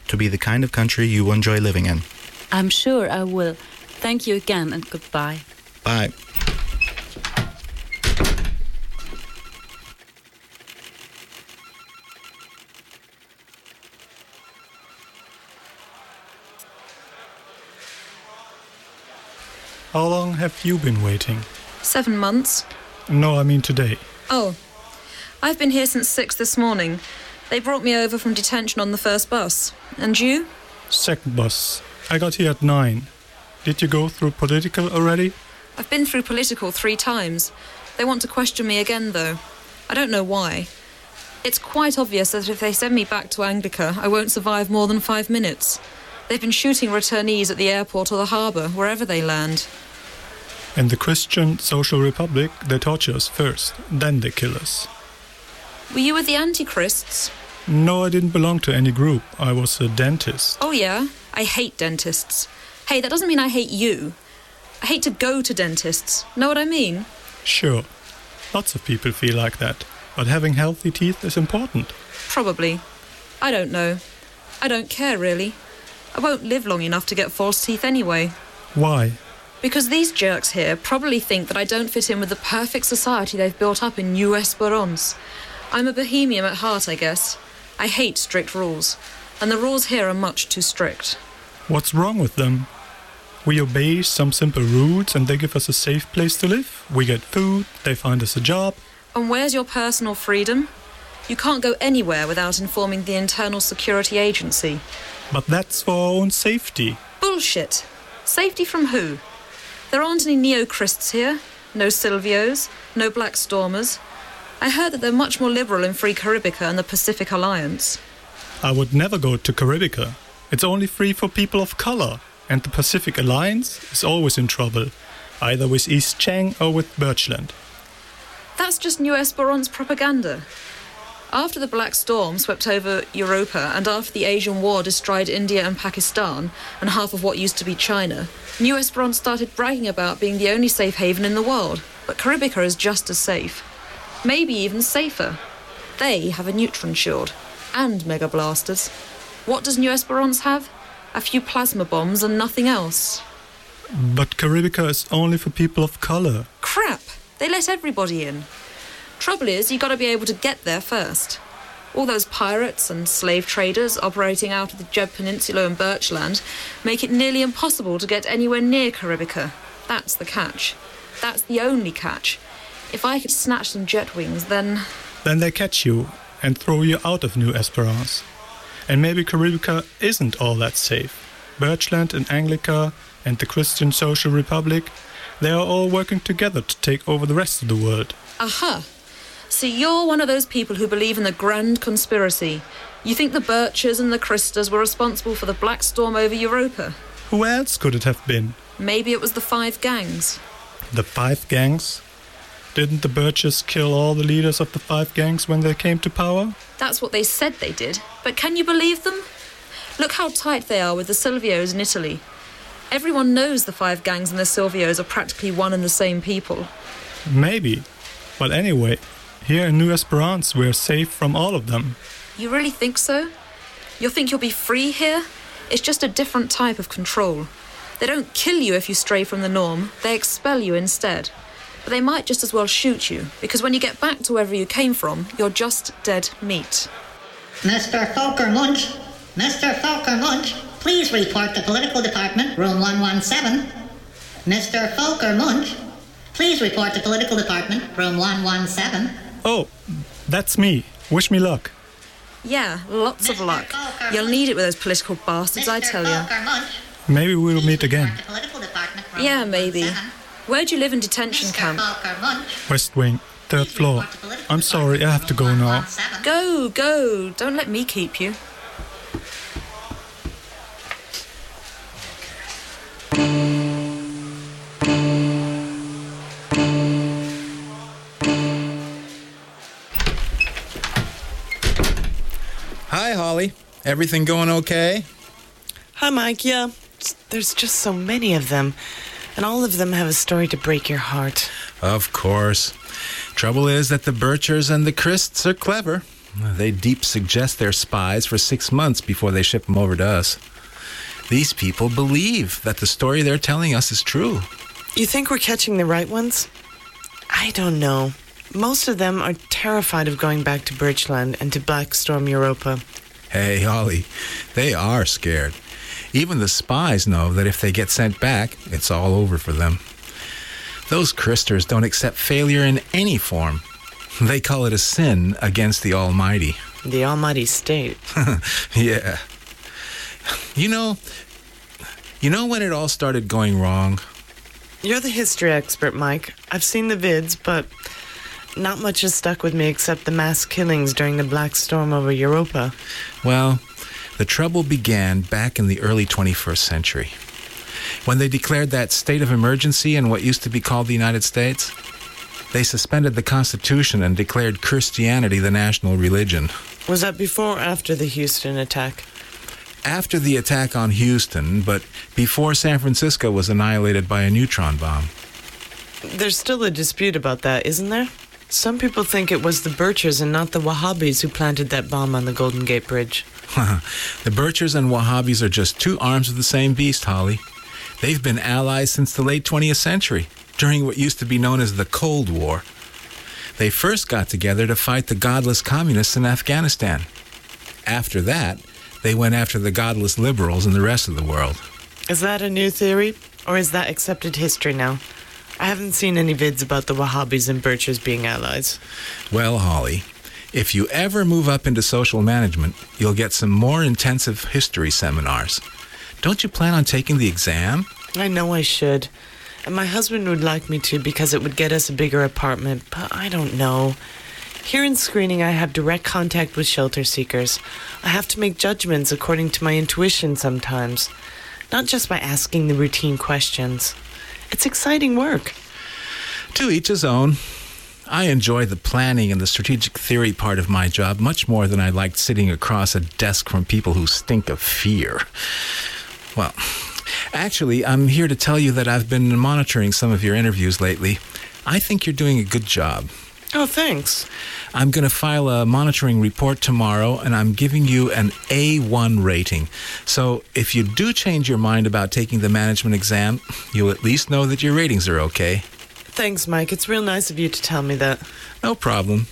to be the kind of country you enjoy living in. I'm sure I will. Thank you again and goodbye. Bye. How long have you been waiting? 7 months. No, I mean today. Oh, I've been here since 6 this morning. They brought me over from detention on the first bus. And you? Second bus. I got here at 9. Did you go through political already? I've been through political 3 times. They want to question me again, though. I don't know why. It's quite obvious that if they send me back to Anglica, I won't survive more than 5 minutes. They've been shooting returnees at the airport or the harbour, wherever they land. In the Christian Social Republic, they torture us first, then they kill us. Were you with the Antichrists? No, I didn't belong to any group. I was a dentist. Oh, yeah? I hate dentists. Hey, that doesn't mean I hate you. I hate to go to dentists. Know what I mean? Sure. Lots of people feel like that. But having healthy teeth is important. Probably. I don't know. I don't care, really. I won't live long enough to get false teeth anyway. Why? Because these jerks here probably think that I don't fit in with the perfect society they've built up in New Esperance. I'm a bohemian at heart, I guess. I hate strict rules, and the rules here are much too strict. What's wrong with them? We obey some simple rules and they give us a safe place to live. We get food, they find us a job. And where's your personal freedom? You can't go anywhere without informing the Internal Security Agency. But that's for our own safety. Bullshit. Safety from who? There aren't any neo-Christs here, no Silvios, no Black Stormers. I heard that they're much more liberal in Free Caribica and the Pacific Alliance. I would never go to Caribica. It's only free for people of color. And the Pacific Alliance is always in trouble, either with East Chang or with Birchland. That's just New Esperance propaganda. After the Black Storm swept over Europa and after the Asian War destroyed India and Pakistan and half of what used to be China, New Esperance started bragging about being the only safe haven in the world. But Caribica is just as safe. Maybe even safer. They have a neutron shield and mega blasters. What does New Esperance have? A few plasma bombs and nothing else. But Caribica is only for people of color. Crap! They let everybody in. Trouble is, you gotta be able to get there first. All those pirates and slave traders operating out of the Jeb Peninsula and Birchland make it nearly impossible to get anywhere near Caribica. That's the catch. That's the only catch. If I could snatch some jet wings, then... Then they catch you and throw you out of New Esperance. And maybe Caribica isn't all that safe. Birchland and Anglica and the Christian Social Republic, they are all working together to take over the rest of the world. Aha! See, you're one of those people who believe in the grand conspiracy. You think the Birchers and the Christas were responsible for the Black Storm over Europa. Who else could it have been? Maybe it was the 5 gangs. The 5 gangs? Didn't the Birchers kill all the leaders of the 5 gangs when they came to power? That's what they said they did. But can you believe them? Look how tight they are with the Silvios in Italy. Everyone knows the 5 gangs and the Silvios are practically one and the same people. Maybe. But anyway, here in New Esperance we're safe from all of them. You really think so? You think you'll be free here? It's just a different type of control. They don't kill you if you stray from the norm. They expel you instead. But they might just as well shoot you, because when you get back to wherever you came from, you're just dead meat. Mr. Volker Munch, Mr. Volker Munch, please report to Political Department, room 117. Mr. Volker Munch, please report to Political Department, room 117. Oh, that's me. Wish me luck. Yeah, lots of luck. You'll need it with those political bastards, I tell you. Maybe we'll meet again. Yeah, maybe. Where'd you live in detention camp? West Wing, 3rd floor. I'm sorry, I have to go now. Go, go. Don't let me keep you. Hi, Holly. Everything going okay? Hi, Mike. Yeah, there's just so many of them. And all of them have a story to break your heart. Of course. Trouble is that the Birchers and the Christs are clever. They deep suggest their spies for 6 months before they ship them over to us. These people believe that the story they're telling us is true. You think we're catching the right ones? I don't know. Most of them are terrified of going back to Birchland and to Black Storm Europa. Hey, Holly, they are scared. Even the spies know that if they get sent back, it's all over for them. Those Christers don't accept failure in any form. They call it a sin against the Almighty. The Almighty State. Yeah. You know when it all started going wrong? You're the history expert, Mike. I've seen the vids, but not much has stuck with me except the mass killings during the Black Storm over Europa. Well, the trouble began back in the early 21st century, when they declared that state of emergency in what used to be called the United States. They suspended the Constitution and declared Christianity the national religion. Was that before or after the Houston attack? After the attack on Houston, but before San Francisco was annihilated by a neutron bomb. There's still a dispute about that, isn't there? Some people think it was the Birchers and not the Wahhabis who planted that bomb on the Golden Gate Bridge. The Birchers and Wahhabis are just two arms of the same beast, Holly. They've been allies since the late 20th century, during what used to be known as the Cold War. They first got together to fight the godless communists in Afghanistan. After that, they went after the godless liberals in the rest of the world. Is that a new theory, or is that accepted history now? I haven't seen any vids about the Wahhabis and Birchers being allies. Well, Holly, if you ever move up into social management, you'll get some more intensive history seminars. Don't you plan on taking the exam? I know I should. And my husband would like me to because it would get us a bigger apartment, but I don't know. Here in screening, I have direct contact with shelter seekers. I have to make judgments according to my intuition sometimes, not just by asking the routine questions. It's exciting work. To each his own. I enjoy the planning and the strategic theory part of my job much more than I liked sitting across a desk from people who stink of fear. Well, actually, I'm here to tell you that I've been monitoring some of your interviews lately. I think you're doing a good job. Oh, thanks. I'm going to file a monitoring report tomorrow, and I'm giving you an A1 rating. So if you do change your mind about taking the management exam, you'll at least know that your ratings are okay. Thanks, Mike. It's real nice of you to tell me that. No problem.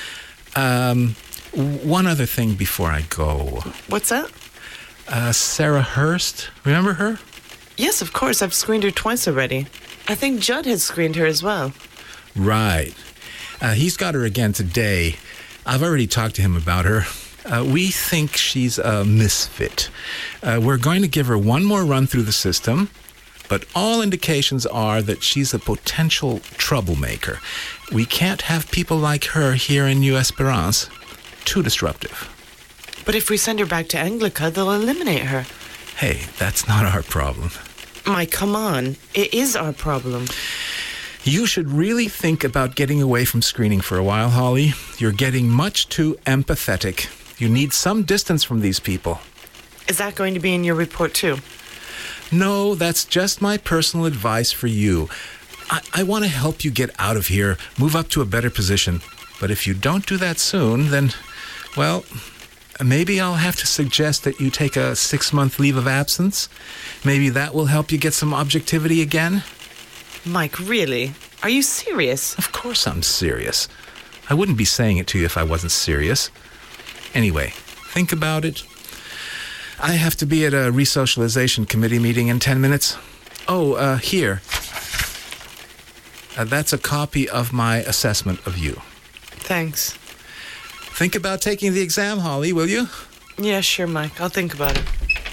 One other thing before I go. What's that? Sarah Hurst. Remember her? Yes, of course. I've screened her twice already. I think Judd has screened her as well. Right. He's got her again today. I've already talked to him about her. We think she's a misfit. We're going to give her one more run through the system, but all indications are that she's a potential troublemaker. We can't have people like her here in New Esperance. Too disruptive. But if we send her back to Anglica, they'll eliminate her. Hey, that's not our problem. Mike, come on. It is our problem. You should really think about getting away from screening for a while, Holly. You're getting much too empathetic. You need some distance from these people. Is that going to be in your report too? No, that's just my personal advice for you. I want to help you get out of here, move up to a better position. But if you don't do that soon, then, well, maybe I'll have to suggest that you take a 6-month leave of absence. Maybe that will help you get some objectivity again. Mike, really? Are you serious? Of course I'm serious. I wouldn't be saying it to you if I wasn't serious. Anyway, think about it. I have to be at a resocialization committee meeting in 10 minutes. Oh, here. That's a copy of my assessment of you. Thanks. Think about taking the exam, Holly, will you? Yeah, sure, Mike. I'll think about it.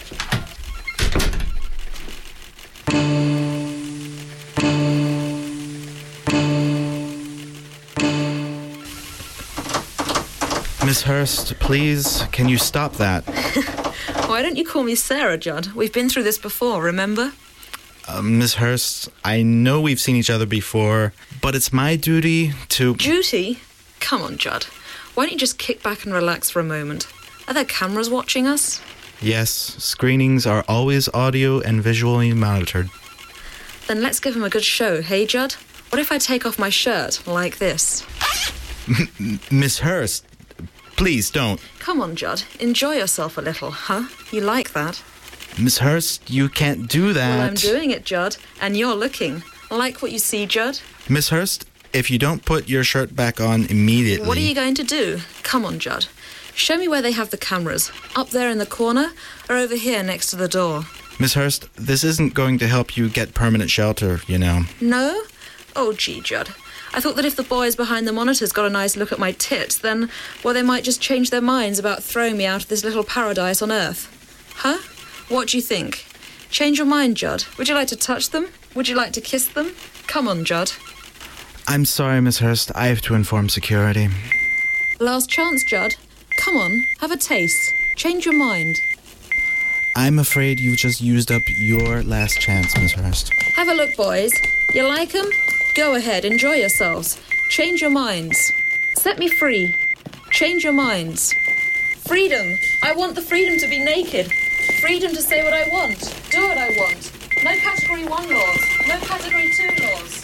Miss Hurst, please, can you stop that? Why don't you call me Sarah, Judd? We've been through this before, remember? Miss Hurst, I know we've seen each other before, but it's my duty to... Duty? Come on, Judd. Why don't you just kick back and relax for a moment? Are there cameras watching us? Yes, screenings are always audio and visually monitored. Then let's give him a good show, hey, Judd? What if I take off my shirt like this? Miss Hurst, Please don't. Come on, Judd. Enjoy yourself a little, huh? You like that? Miss Hurst, you can't do that. Well, I'm doing it, Judd, and you're looking. Like what you see, Judd? Miss Hurst, if you don't put your shirt back on immediately... What are you going to do? Come on, Judd. Show me where they have the cameras. Up there in the corner, or over here next to the door? Miss Hurst, this isn't going to help you get permanent shelter, you know. No? Oh, gee, Judd. I thought that if the boys behind the monitors got a nice look at my tits, then, well, they might just change their minds about throwing me out of this little paradise on Earth. Huh? What do you think? Change your mind, Judd. Would you like to touch them? Would you like to kiss them? Come on, Judd. I'm sorry, Miss Hurst. I have to inform security. Last chance, Judd. Come on, have a taste. Change your mind. I'm afraid you just used up your last chance, Miss Hurst. Have a look, boys. You like 'em? Go ahead, enjoy yourselves. Change your minds. Set me free. Change your minds. Freedom. I want the freedom to be naked. Freedom to say what I want. Do what I want. No Category 1 laws. No Category 2 laws.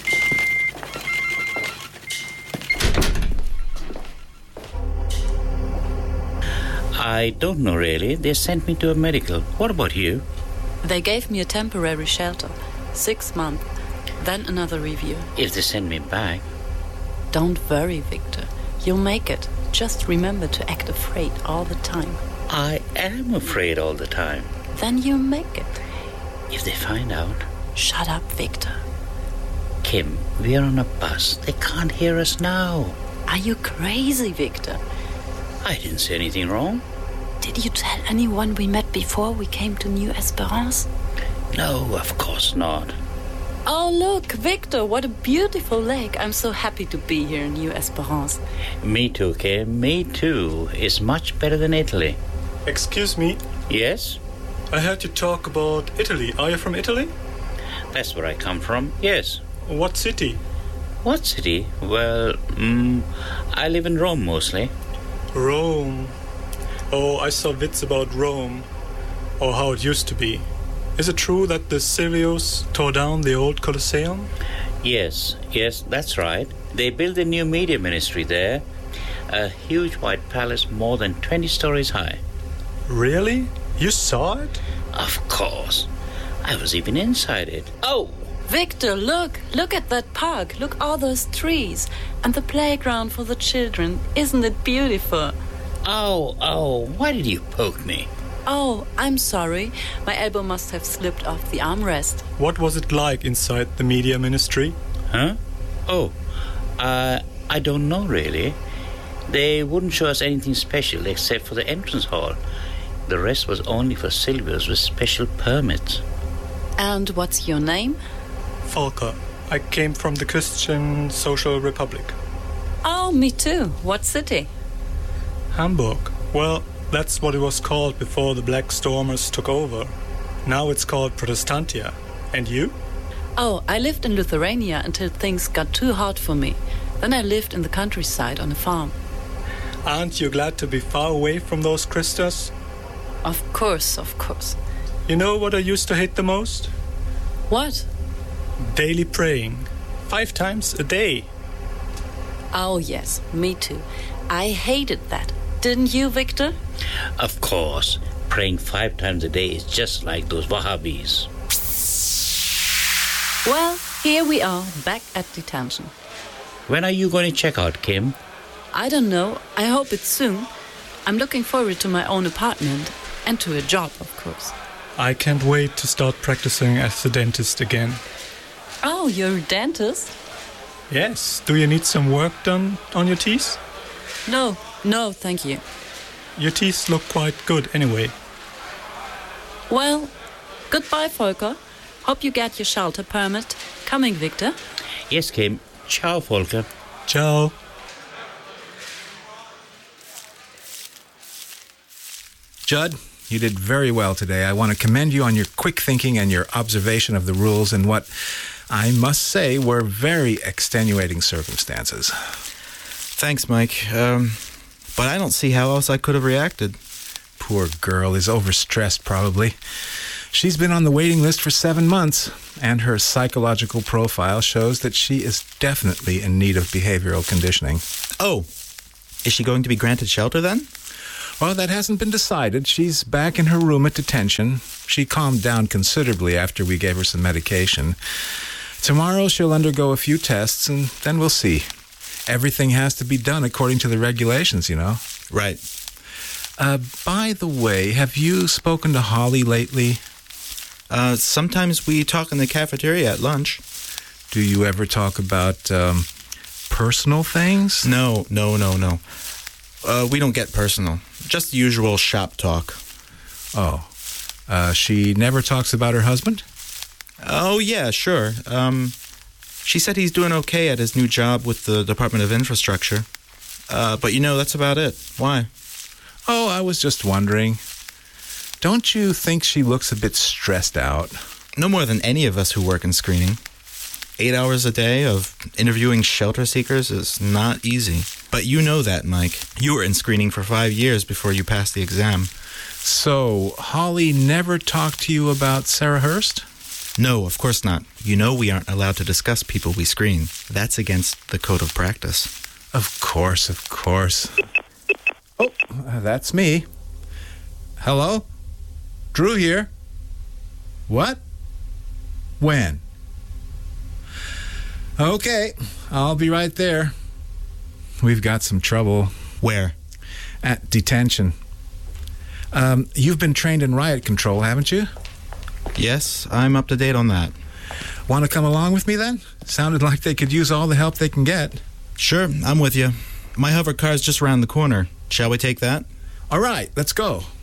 I don't know really. They sent me to a medical. What about you? They gave me a temporary shelter. 6 months. Then another review. If they send me back. Don't worry, Victor. You'll make it. Just remember to act afraid all the time. I am afraid all the time. Then you make it. If they find out. Shut up, Victor. Kim, we are on a bus. They can't hear us now. Are you crazy, Victor? I didn't say anything wrong. Did you tell anyone we met before we came to New Esperance? No, of course not. Oh, look, Victor, what a beautiful lake. I'm so happy to be here in New Esperance. Me too, Kim. Me too. It's much better than Italy. Excuse me. Yes? I heard you talk about Italy. Are you from Italy? That's where I come from, yes. What city? What city? Well, I live in Rome mostly. Rome. Oh, I saw bits about Rome. Or how it used to be. Is it true that the Silvios tore down the old Colosseum? Yes, that's right. They built a new media ministry there. A huge white palace more than 20 stories high. Really? You saw it? Of course. I was even inside it. Oh! Victor, look! Look at that park. Look, all those trees. And the playground for the children. Isn't it beautiful? Oh, why did you poke me? Oh, I'm sorry. My elbow must have slipped off the armrest. What was it like inside the media ministry? Huh? Oh, I don't know really. They wouldn't show us anything special except for the entrance hall. The rest was only for Silvios with special permits. And what's your name? Volker. I came from the Christian Social Republic. Oh, me too. What city? Hamburg. Well, that's what it was called before the Black Stormers took over. Now it's called Protestantia. And you? Oh, I lived in Lithuania until things got too hard for me. Then I lived in the countryside on a farm. Aren't you glad to be far away from those Christas? Of course. You know what I used to hate the most? What? Daily praying. 5 times a day. Oh, yes, me too. I hated that. Didn't you, Victor? Of course. Praying 5 times a day is just like those Wahhabis. Well, here we are, back at detention. When are you going to check out, Kim? I don't know. I hope it's soon. I'm looking forward to my own apartment and to a job, of course. I can't wait to start practicing as a dentist again. Oh, you're a dentist? Yes. Do you need some work done on your teeth? No, thank you. Your teeth look quite good anyway. Well, goodbye, Volker. Hope you get your shelter permit. Coming, Victor? Yes, Kim. Ciao, Volker. Ciao. Judd, you did very well today. I want to commend you on your quick thinking and your observation of the rules in what I must say were very extenuating circumstances. Thanks, Mike. But I don't see how else I could have reacted. Poor girl is overstressed, probably. She's been on the waiting list for 7 months, and her psychological profile shows that she is definitely in need of behavioral conditioning. Oh, Is she going to be granted shelter then? Well, that hasn't been decided. She's back in her room at detention. She calmed down considerably after we gave her some medication. Tomorrow she'll undergo a few tests, and then we'll see. Everything has to be done according to the regulations, you know. Right. By the way, have you spoken to Holly lately? Sometimes we talk in the cafeteria at lunch. Do you ever talk about personal things? No. We don't get personal. Just the usual shop talk. Oh. She never talks about her husband? Oh, yeah, sure. She said he's doing okay at his new job with the Department of Infrastructure. But that's about it. Why? Oh, I was just wondering. Don't you think she looks a bit stressed out? No more than any of us who work in screening. 8 hours a day of interviewing shelter seekers is not easy. But you know that, Mike. You were in screening for 5 years before you passed the exam. So, Holly never talked to you about Sarah Hurst? No, of course not. You know we aren't allowed to discuss people we screen. That's against the code of practice. Of course. Oh, that's me. Hello? Drew here. What? When? Okay, I'll be right there. We've got some trouble. Where? At detention. You've been trained in riot control, haven't you? Yes, I'm up to date on that. Want to come along with me then? Sounded like they could use all the help they can get. Sure, I'm with you. My hover car's just around the corner. Shall we take that? All right, let's go.